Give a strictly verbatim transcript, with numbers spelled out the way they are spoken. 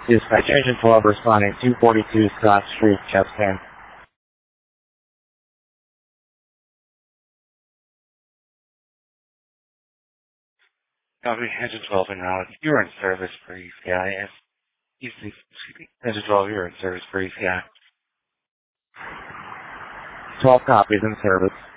Dispatch Agent twelve responding two forty-two Scott Street, Chepstow. Copy, Agent twelve and out. You're in service for East Guy. Excuse me, Agent twelve, you're in service for East Guy. twelve copies in service.